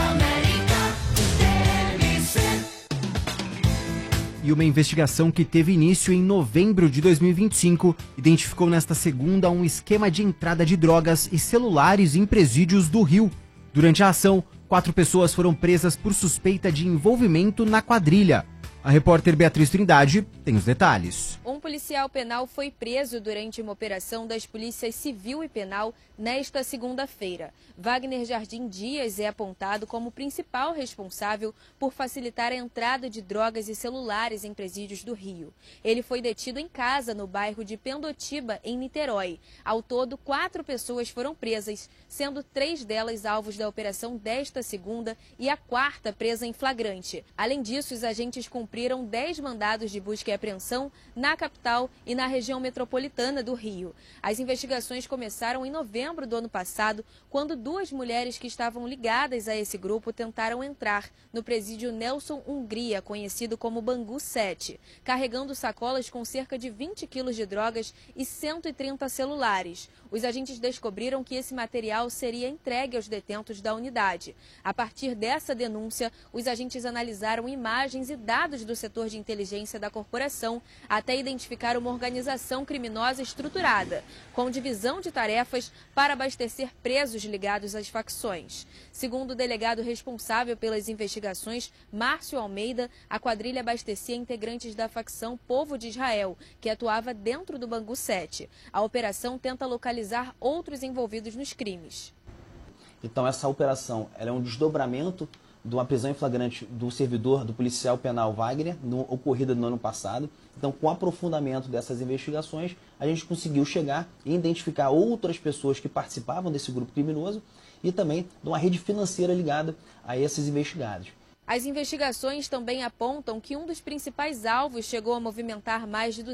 S3: E uma investigação que teve início em novembro de 2025 identificou nesta segunda um esquema de entrada de drogas e celulares em presídios do Rio. Durante a ação, 4 pessoas foram presas por suspeita de envolvimento na quadrilha. A repórter Beatriz Trindade tem os detalhes.
S21: Um policial penal foi preso durante uma operação das polícias civil e penal nesta segunda-feira. Wagner Jardim Dias é apontado como principal responsável por facilitar a entrada de drogas e celulares em presídios do Rio. Ele foi detido em casa no bairro de Pendotiba, em Niterói. Ao todo, 4 pessoas foram presas, sendo 3 delas alvos da operação desta segunda e a 4ª presa em flagrante. Além disso, os agentes cumpriram 10 mandados de busca e apreensão na capital e na região metropolitana do Rio. As investigações começaram em novembro do ano passado, quando 2 mulheres que estavam ligadas a esse grupo tentaram entrar no presídio Nelson Hungria, conhecido como Bangu 7, carregando sacolas com cerca de 20 quilos de drogas e 130 celulares. Os agentes descobriram que esse material seria entregue aos detentos da unidade. A partir dessa denúncia, os agentes analisaram imagens e dados do setor de inteligência da corporação até identificar uma organização criminosa estruturada, com divisão de tarefas para abastecer presos ligados às facções. Segundo o delegado responsável pelas investigações, Márcio Almeida, a quadrilha abastecia integrantes da facção Povo de Israel, que atuava dentro do Bangu 7. A operação tenta localizar outros envolvidos nos crimes.
S22: Então essa operação ela é um desdobramento de uma prisão em flagrante do servidor, do policial penal Wagner, ocorrida no ano passado. Então, com o aprofundamento dessas investigações, a gente conseguiu chegar e identificar outras pessoas que participavam desse grupo criminoso e também de uma rede financeira ligada a esses investigados.
S21: As investigações também apontam que um dos principais alvos chegou a movimentar mais de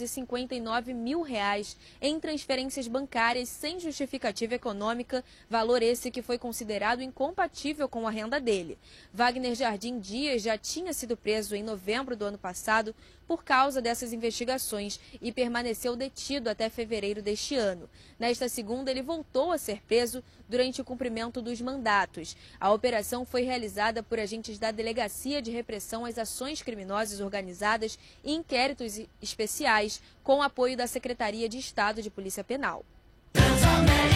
S21: R$259 mil em transferências bancárias sem justificativa econômica, valor esse que foi considerado incompatível com a renda dele. Wagner Jardim Dias já tinha sido preso em novembro do ano passado por causa dessas investigações e permaneceu detido até fevereiro deste ano. Nesta segunda, ele voltou a ser preso durante o cumprimento dos mandatos. A operação foi realizada por agentes da Delegacia de Repressão às Ações Criminosas Organizadas e Inquéritos Especiais, com apoio da Secretaria de Estado de Polícia Penal.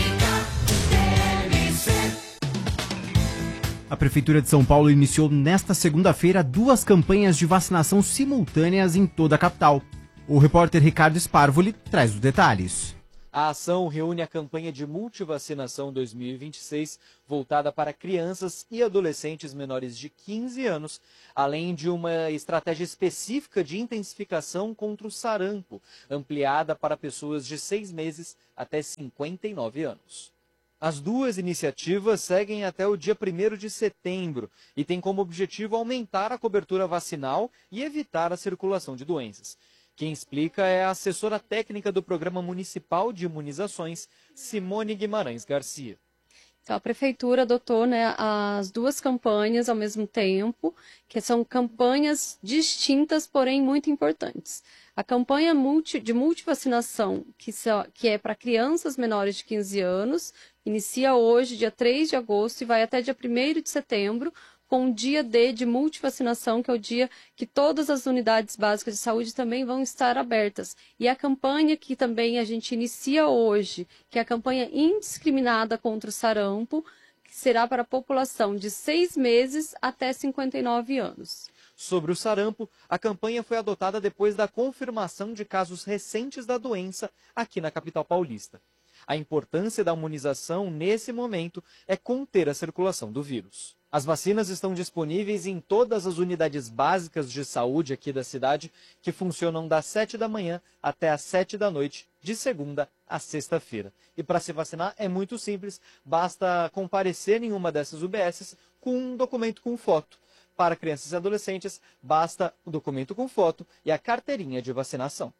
S3: Prefeitura de São Paulo iniciou nesta segunda-feira 2 campanhas de vacinação simultâneas em toda a capital. O repórter Ricardo Sparvoli traz os detalhes.
S2: A ação reúne a campanha de multivacinação 2026, voltada para crianças e adolescentes menores de 15 anos, além de uma estratégia específica de intensificação contra o sarampo, ampliada para pessoas de 6 meses até 59 anos. As 2 iniciativas seguem até o dia 1º de setembro e têm como objetivo aumentar a cobertura vacinal e evitar a circulação de doenças. Quem explica é a assessora técnica do Programa Municipal de Imunizações, Simone Guimarães Garcia.
S5: Então, a Prefeitura adotou, as 2 campanhas ao mesmo tempo, que são campanhas distintas, porém muito importantes. A campanha de multivacinação, que é para crianças menores de 15 anos, inicia hoje, dia 3 de agosto, e vai até dia 1º de setembro, com o dia D de multivacinação, que é o dia que todas as unidades básicas de saúde também vão estar abertas. E a campanha que também a gente inicia hoje, que é a campanha indiscriminada contra o sarampo, que será para a população de 6 meses até 59 anos.
S2: Sobre o sarampo, a campanha foi adotada depois da confirmação de casos recentes da doença aqui na capital paulista. A importância da imunização nesse momento é conter a circulação do vírus. As vacinas estão disponíveis em todas as unidades básicas de saúde aqui da cidade, que funcionam das 7 da manhã até as 7 da noite, de segunda a sexta-feira. E para se vacinar é muito simples, basta comparecer em uma dessas UBSs com um documento com foto. Para crianças e adolescentes, basta o documento com foto e a carteirinha de vacinação.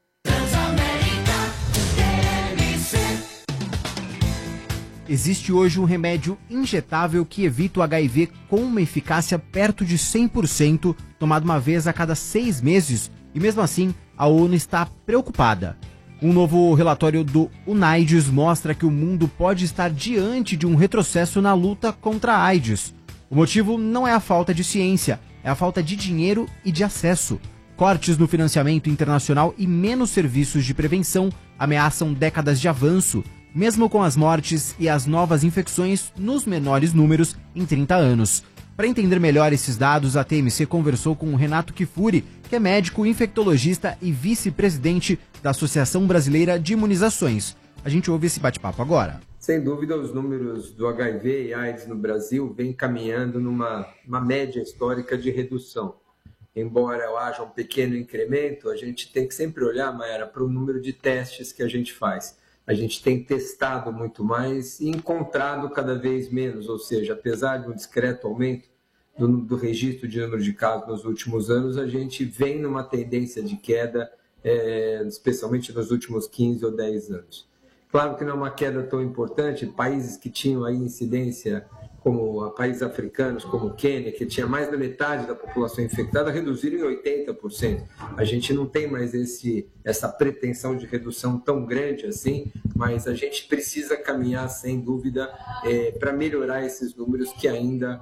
S3: Existe hoje um remédio injetável que evita o HIV com uma eficácia perto de 100%, tomado uma vez a cada 6 meses, e mesmo assim a ONU está preocupada. Um novo relatório do UNAIDS mostra que o mundo pode estar diante de um retrocesso na luta contra a AIDS. O motivo não é a falta de ciência, é a falta de dinheiro e de acesso. Cortes no financiamento internacional e menos serviços de prevenção ameaçam décadas de avanço, mesmo com as mortes e as novas infecções nos menores números em 30 anos. Para entender melhor esses dados, a TMC conversou com o Renato Kifuri, que é médico infectologista e vice-presidente da Associação Brasileira de Imunizações. A gente ouve esse bate-papo agora.
S23: Sem dúvida, os números do HIV e AIDS no Brasil vêm caminhando numa média histórica de redução. Embora haja um pequeno incremento, a gente tem que sempre olhar, Mayara, para o número de testes que a gente faz. A gente tem testado muito mais e encontrado cada vez menos, ou seja, apesar de um discreto aumento do registro de número de casos nos últimos anos, a gente vem numa tendência de queda, especialmente nos últimos 15 ou 10 anos. Claro que não é uma queda tão importante, países que tinham aí incidência, como países africanos, como o Quênia, que tinha mais da metade da população infectada, reduziram em 80%. A gente não tem mais essa pretensão de redução tão grande assim, mas a gente precisa caminhar, sem dúvida, para melhorar esses números que ainda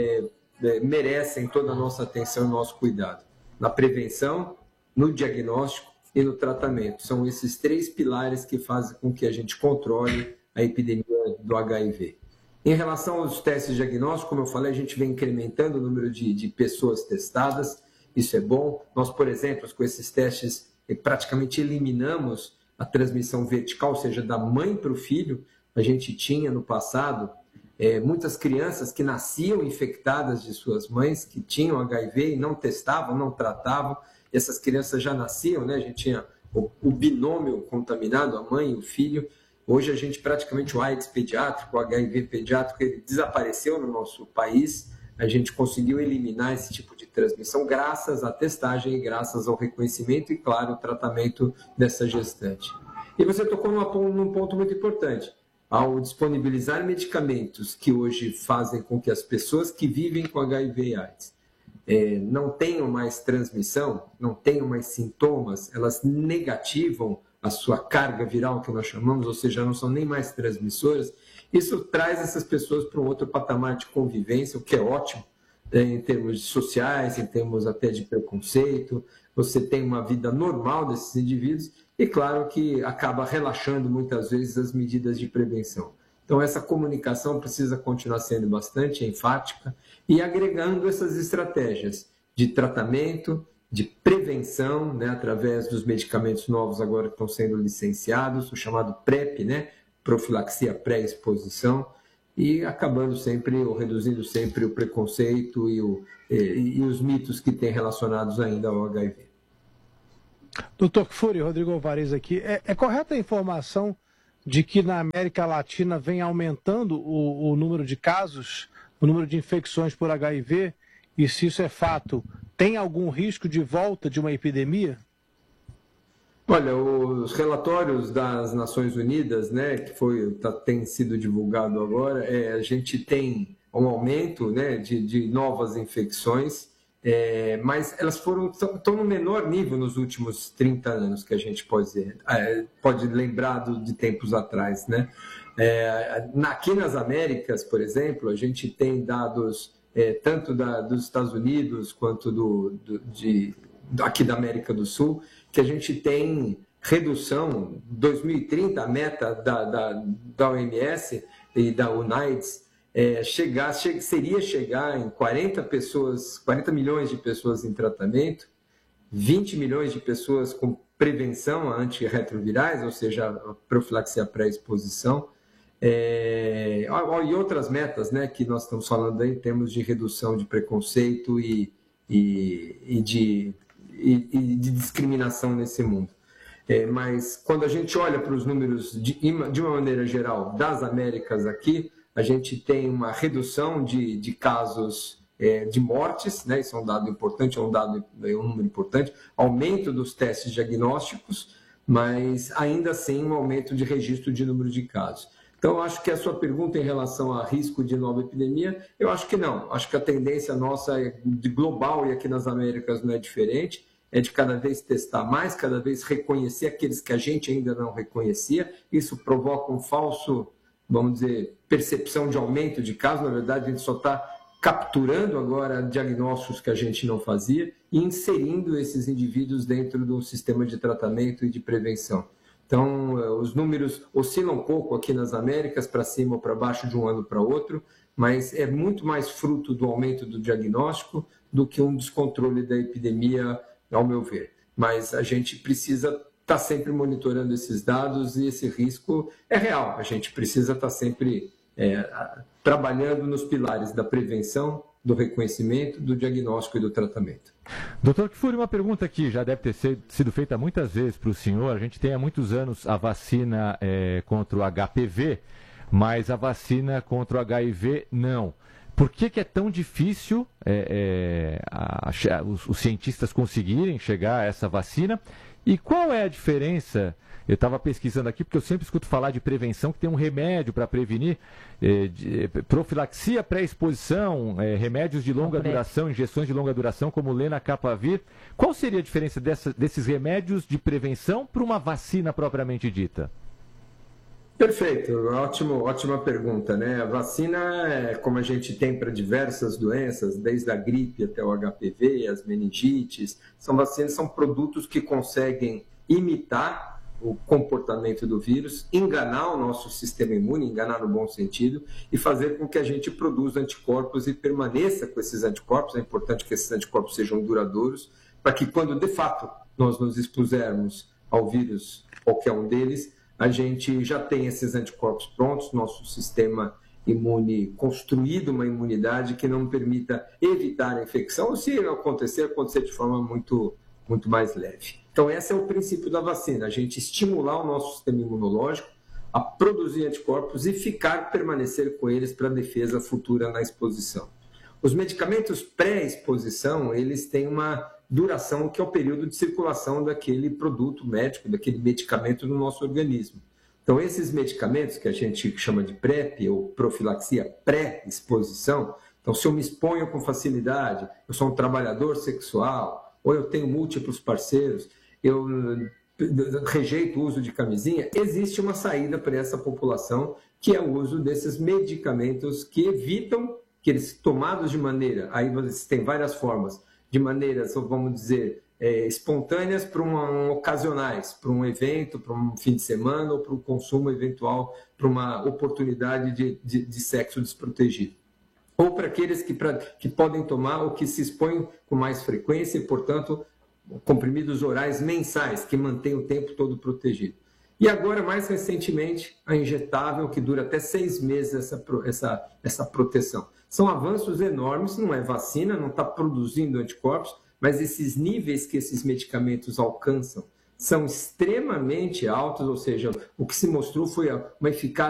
S23: merecem toda a nossa atenção e nosso cuidado. Na prevenção, no diagnóstico e no tratamento. São esses 3 pilares que fazem com que a gente controle a epidemia do HIV. Em relação aos testes diagnósticos, como eu falei, a gente vem incrementando o número de pessoas testadas, isso é bom. Nós, por exemplo, com esses testes, praticamente eliminamos a transmissão vertical, ou seja, da mãe para o filho. A gente tinha no passado muitas crianças que nasciam infectadas de suas mães, que tinham HIV e não testavam, não tratavam. E essas crianças já nasciam, né? A gente tinha o binômio contaminado, a mãe e o filho. Hoje a gente praticamente o AIDS pediátrico, o HIV pediátrico, ele desapareceu no nosso país. A gente conseguiu eliminar esse tipo de transmissão graças à testagem e graças ao reconhecimento e, claro, o tratamento dessa gestante. E você tocou num ponto muito importante. Ao disponibilizar medicamentos que hoje fazem com que as pessoas que vivem com HIV e AIDS não tenham mais transmissão, não tenham mais sintomas, elas negativam a sua carga viral, que nós chamamos, ou seja, não são nem mais transmissoras, isso traz essas pessoas para um outro patamar de convivência, o que é ótimo, em termos sociais, em termos até de preconceito, você tem uma vida normal desses indivíduos e, claro, que acaba relaxando muitas vezes as medidas de prevenção. Então, essa comunicação precisa continuar sendo bastante enfática e agregando essas estratégias de tratamento, de prevenção, né, através dos medicamentos novos agora que estão sendo licenciados, o chamado PrEP, né, profilaxia pré-exposição, e acabando sempre, ou reduzindo sempre o preconceito e os mitos que tem relacionados ainda ao HIV.
S12: Doutor Kfouri, Rodrigo Alvarez aqui. É correta a informação de que na América Latina vem aumentando o número de casos, o número de infecções por HIV? E se isso é fato, tem algum risco de volta de uma epidemia?
S23: Olha, os relatórios das Nações Unidas, né, que tem sido divulgado agora, a gente tem um aumento, né, de novas infecções, mas elas estão no menor nível nos últimos 30 anos, que a gente pode lembrar de tempos atrás, né? Aqui nas Américas, por exemplo, a gente tem dados tanto dos Estados Unidos quanto aqui da América do Sul, que a gente tem redução, 2030, a meta da OMS e da UNAIDS, seria chegar em 40 milhões de pessoas em tratamento, 20 milhões de pessoas com prevenção a antirretrovirais, ou seja, a profilaxia pré-exposição, e outras metas, né, que nós estamos falando aí em termos de redução de preconceito e de discriminação nesse mundo. Mas quando a gente olha para os números de uma maneira geral das Américas aqui, a gente tem uma redução de casos de mortes, né? Isso é um dado importante, um número importante, aumento dos testes diagnósticos, mas ainda assim um aumento de registro de número de casos. Então, acho que a sua pergunta em relação a risco de nova epidemia, eu acho que não. Acho que a tendência nossa de global, e aqui nas Américas não é diferente, é de cada vez testar mais, cada vez reconhecer aqueles que a gente ainda não reconhecia. Isso provoca um falso, vamos dizer, percepção de aumento de casos. Na verdade, a gente só está capturando agora diagnósticos que a gente não fazia e inserindo esses indivíduos dentro do sistema de tratamento e de prevenção. Então, os números oscilam um pouco aqui nas Américas, para cima ou para baixo de um ano para outro, mas é muito mais fruto do aumento do diagnóstico do que um descontrole da epidemia, ao meu ver. Mas a gente precisa estar sempre monitorando esses dados e esse risco é real. A gente precisa estar sempre trabalhando nos pilares da prevenção, do reconhecimento, do diagnóstico e do tratamento.
S4: Doutor Kfouri, uma pergunta que já deve ter sido feita muitas vezes para o senhor. A gente tem há muitos anos a vacina contra o HPV, mas a vacina contra o HIV não. Por que é tão difícil os cientistas conseguirem chegar a essa vacina? E qual é a diferença? Eu estava pesquisando aqui, porque eu sempre escuto falar de prevenção, que tem um remédio para prevenir profilaxia pré-exposição, remédios de longa duração, injeções de longa duração, como Lenacapavir. Qual seria a diferença desses remédios de prevenção para uma vacina propriamente dita?
S23: Perfeito, ótima pergunta, né? A vacina, como a gente tem para diversas doenças, desde a gripe até o HPV, as meningites, são produtos que conseguem imitar o comportamento do vírus, enganar o nosso sistema imune, enganar no bom sentido, e fazer com que a gente produza anticorpos e permaneça com esses anticorpos. É importante que esses anticorpos sejam duradouros, para que quando de fato nós nos expusermos ao vírus, qualquer um deles, a gente já tem esses anticorpos prontos, nosso sistema imune construído, uma imunidade que não permita evitar a infecção, ou se acontecer de forma muito mais leve. Então, esse é o princípio da vacina, a gente estimular o nosso sistema imunológico a produzir anticorpos e permanecer com eles para a defesa futura na exposição. Os medicamentos pré-exposição, eles têm uma duração que é o período de circulação daquele produto médico, daquele medicamento no nosso organismo. Então, esses medicamentos que a gente chama de PrEP, ou profilaxia pré-exposição, então, se eu me exponho com facilidade, eu sou um trabalhador sexual, ou eu tenho múltiplos parceiros, eu rejeito o uso de camisinha, existe uma saída para essa população, que é o uso desses medicamentos que evitam que eles, tomados de maneira, aí você tem várias formas, de maneiras, vamos dizer, espontâneas para ocasionais, para um evento, para um fim de semana ou para um consumo eventual, para uma oportunidade de sexo desprotegido. Ou para aqueles que podem tomar ou que se expõem com mais frequência e, portanto, comprimidos orais mensais, que mantêm o tempo todo protegido. E agora, mais recentemente, a injetável, que dura até 6 meses essa proteção. São avanços enormes, não é vacina, não está produzindo anticorpos, mas esses níveis que esses medicamentos alcançam são extremamente altos, ou seja, o que se mostrou foi uma eficácia